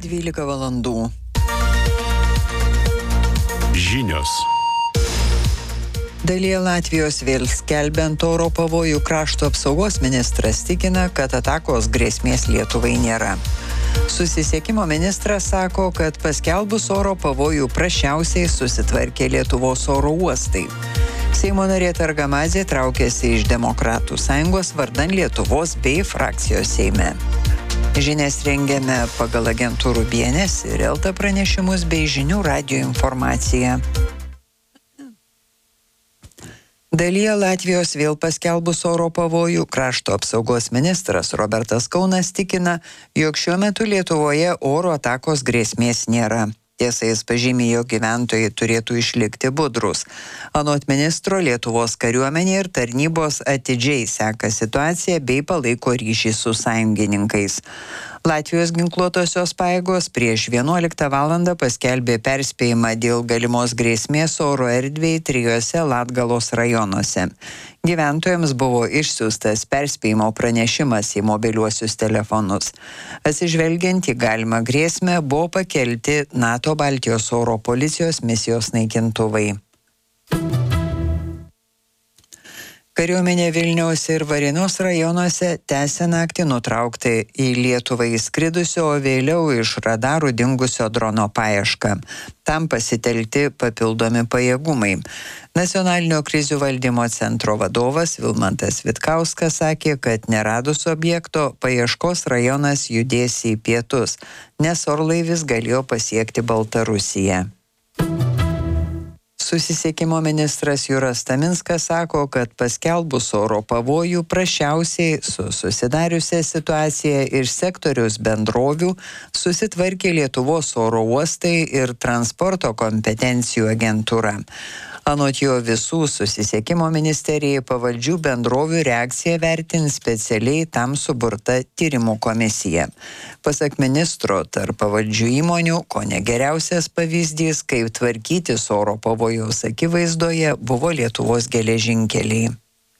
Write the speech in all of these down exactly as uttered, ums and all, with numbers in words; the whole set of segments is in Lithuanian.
dvylika valandų. Žinios. Dalyje Latvijos vėl skelbiant oro pavojų, krašto apsaugos ministras tikina, kad atakos grėsmės Lietuvai nėra. Susisiekimo ministras sako, kad paskelbus oro pavojų prasčiausiai susitvarkė Lietuvos oro uostai. Seimo narė Targamadzė traukėsi iš Demokratų sąjungos vardan Lietuvos bei frakcijos Seime. Žinias rengiame pagal agentūrų B N S ir Elta pranešimus bei žinių radijo informaciją. Dalyje Latvijos vėl paskelbus oro pavojų, krašto apsaugos ministras Robertas Kaunas tikina, jog šiuo metu Lietuvoje oro atakos grėsmės nėra. Tiesa, jis pažymė, jog gyventojai turėtų išlikti budrus. Anot ministro, Lietuvos kariuomenė ir tarnybos atidžiai seka situaciją bei palaiko ryšį su sąjungininkais. Latvijos ginkluotosios pajėgos prieš vienuoliktą valandą paskelbė perspėjimą dėl galimos grėsmės oro erdvei trijose Latgalos rajonuose. Gyventojams buvo išsiųstas perspėjimo pranešimas į mobiliuosius telefonus. Atsižvelgiant į galimą grėsmę, buvo pakelti NATO Baltijos oro policijos misijos naikintuvai. Kariuomenė Vilniaus ir Varėnos rajonuose tęsia naktį nutraukti į Lietuvą įskridusio, o vėliau iš radarų dingusio drono paiešką. Tam pasitelkti papildomi pajėgumai. Nacionalinio krizių valdymo centro vadovas Vilmantas Vitkauskas sakė, kad neradus objekto paieškos rajonas judės į pietus, nes orlaivis galėjo pasiekti Baltarusiją. Susisiekimo ministras Juras Taminskas sako, kad paskelbus oro pavojų prasčiausiai su susidariusia situacija ir sektoriaus bendrovių susitvarkė Lietuvos oro uostai ir transporto kompetencijų agentūra. Anot jo, visų susisiekimo ministerijai pavaldžių bendrovių reakciją vertins specialiai tam suburta tyrimų komisija. Pasak ministro, tarp pavaldžių įmonių, kone geriausias pavyzdys, kaip tvarkytis oro pavojaus akivaizdoje, buvo Lietuvos geležinkeliai.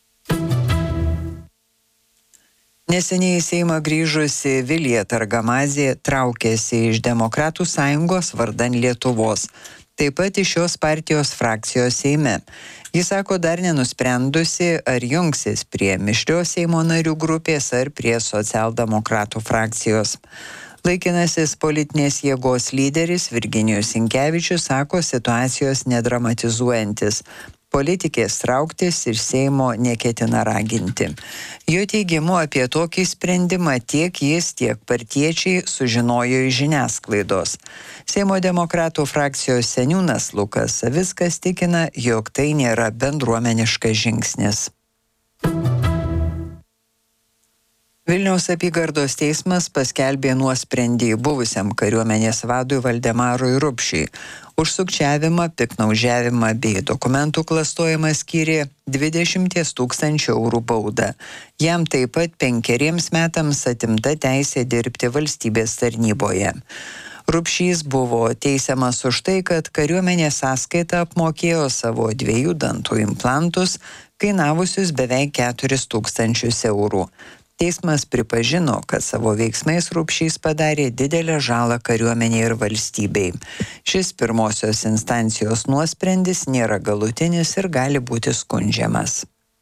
Neseniai į Seimą grįžusi Vilija Targamadzė traukėsi iš Demokratų sąjungos vardan Lietuvos. Taip pat iš šios partijos frakcijos Seime. Jis sako, dar nenusprendusi, ar jungsis prie mišrios Seimo narių grupės ar prie socialdemokratų frakcijos. Laikinasis politinės jėgos lyderis Virginijus Sinkevičius sako situacijos nedramatizuojantis. Politikės trauktis ir Seimo neketina raginti. Jo teigimu, apie tokį sprendimą tiek jis, tiek partiečiai sužinojo iš žiniasklaidos. Seimo demokratų frakcijos seniūnas Lukas Savickas tikina, jog tai nėra bendruomeniškas žingsnis. Vilniaus apygardos teismas paskelbė nuosprendį buvusiam kariuomenės vadui Valdemarui Rupšiui. Už sukčiavimą, piktnaudžiavimą bei dokumentų klastojimą skyrė dvidešimt tūkstančių eurų baudą. Jam taip pat penkeriems metams atimta teisė dirbti valstybės tarnyboje. Rupšys buvo teisiamas už tai, kad kariuomenės sąskaitą apmokėjo savo dviejų dantų implantus, kainavusius beveik keturis tūkstančius eurų. Teismas pripažino, kad savo veiksmais Rupšys padarė didelę žalą kariuomeniai ir valstybei. Šis pirmosios instancijos nuosprendis nėra galutinis ir gali būti skundžiamas.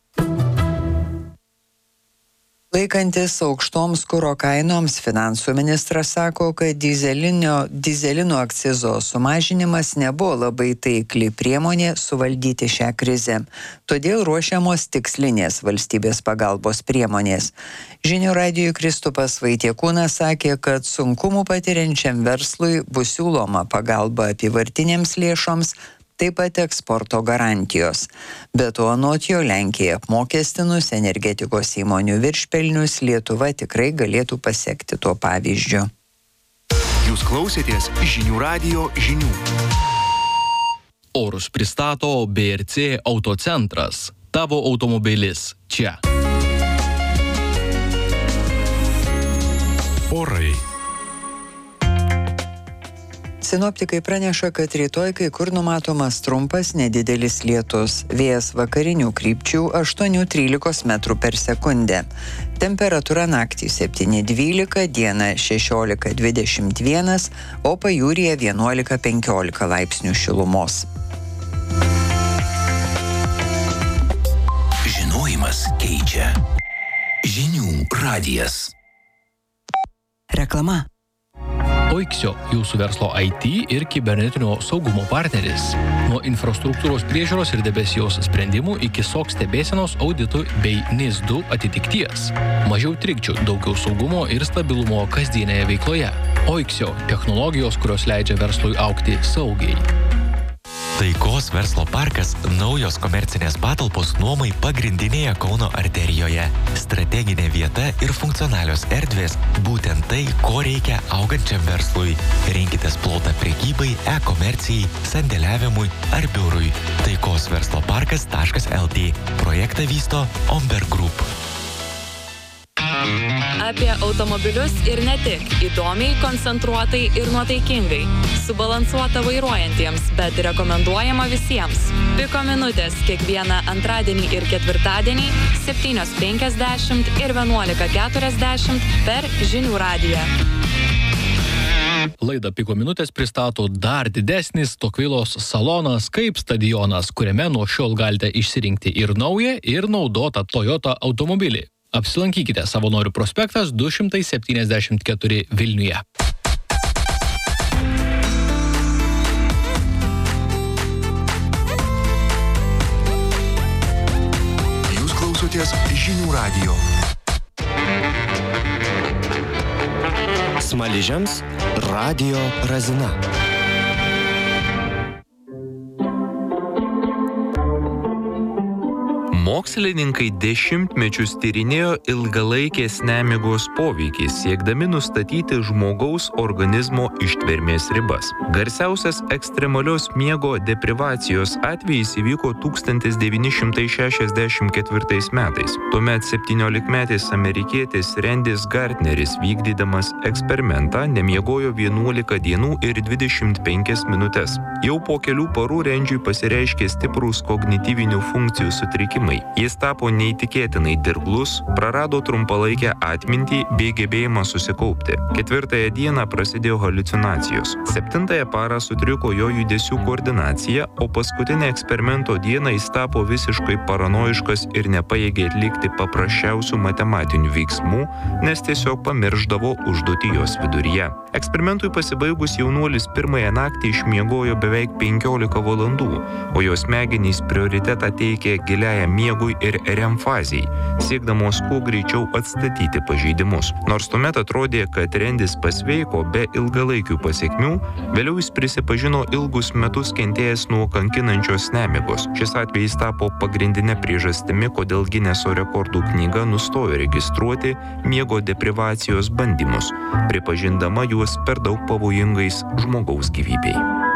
Laikantis aukštoms kuro kainoms, finansų ministras sako, kad dyzelinio, dyzelino akcizo sumažinimas nebuvo labai taikli priemonė suvaldyti šią krizę. Todėl ruošiamos tikslinės valstybės pagalbos priemonės. Žinių radijui Kristupas Vaitiekūnas sakė, kad sunkumų patiriančiam verslui bus siūloma pagalba apyvartinėms lėšoms, taip pat eksporto garantijos. Be to, anot jo, Lenkija apmokestinus energetikos įmonių viršpelnius, Lietuva tikrai galėtų pasekti tuo pavyzdžiu. Jūs klausėtės žinių radijo žinių. Orus pristato B R C Autocentras. Tavo automobilis čia. Orai. Sinoptikai praneša, kad rytoj kai kur numatomas trumpas nedidelis lietus. Vėjas vakarinių krypčių aštuoni trylika metrų per sekundę. Temperatūra naktį septyni dvylika, dieną šešiolika dvidešimt vienas, o pajūryje vienuolika penkiolika laipsnių šilumos. Žinojimas keičia. Žinių radijas. Reklama. Oiksio, jūsų verslo I T ir kibernetinio saugumo partneris. Nuo infrastruktūros priežiūros ir debesijos sprendimų iki S O C stebėsenos auditų bei N I S du atitikties. Mažiau trikdžių, daugiau saugumo ir stabilumo kasdienėje veikloje. Oiksio – technologijos, kurios leidžia verslui augti saugiai. Taikos verslo parkas – naujos komercinės patalpos nuomai pagrindinėje Kauno arterijoje. Strateginė vieta ir funkcionalios erdvės – būtent tai, ko reikia augančiam verslui. Rinkitės plotą prekybai, e-komercijai, sandėliavimui ar biurui. Taikos verslo parkas taškas L T. Projektą vysto Omberg Group. Apie automobilius ir ne tik. Įdomiai, koncentruotai ir nuotaikingai. Subalansuota vairuojantiems, bet rekomenduojama visiems. Piko minutės kiekvieną antradienį ir ketvirtadienį septynios penkiasdešimt ir vienuolika keturiasdešimt per Žinių radiją. Laidą Piko minutės pristato dar didesnis Tokvilos salonas kaip stadionas, kuriame nuo šiol galite išsirinkti ir naują, ir naudotą Toyota automobilį. Apsilankykite Savanorių prospektas du šimtai septyniasdešimt keturi Vilniuje. Jūs klausotės Žinių radijo. Smaližiams Radio Razina. Mokslininkai dešimtmečius tyrinėjo ilgalaikės nemigos poveikį, siekdami nustatyti žmogaus organizmo ištvermės ribas. Garsiausias ekstremalios miego deprivacijos atvejis įvyko tūkstantis devyni šimtai šešiasdešimt ketvirtais metais. Tuomet septyniolikmetis amerikietis Randis Gardneris, vykdydamas eksperimentą, nemiegojo vienuolika dienų ir dvidešimt penkias minutes. Jau po kelių parų Randžiui pasireiškė stiprūs kognityvinių funkcijų sutrikimai. Jis tapo neįtikėtinai dirglus, prarado trumpalaikę atmintį bei gebėjimą susikaupti. Ketvirtąją dieną prasidėjo haliucinacijos. Septintąją parą sutriko jo judesių koordinacija, o paskutinę eksperimento dieną jis tapo visiškai paranoiškas ir nepajėgė atlikti paprasčiausių matematinių veiksmų, nes tiesiog pamirždavo užduotį jos viduryje. Eksperimentui pasibaigus jaunuolis pirmąją naktį išmiegojo beveik penkiolika valandų, o jo smegenys prioritetą teikė giliajam miegui ir REM fazei, siekdamos kuo greičiau atstatyti pažeidimus. Nors tuomet atrodė, kad Randis pasveiko be ilgalaikių pasiekmių, vėliau jis prisipažino ilgus metus kentėjęs nuo kankinančios nemigos. Šis atvejis tapo pagrindinė priežastimi, kodėl Gineso rekordų knyga nustojo registruoti miego deprivacijos bandymus, pripažindama juos per daug pavojingais žmogaus gyvybei.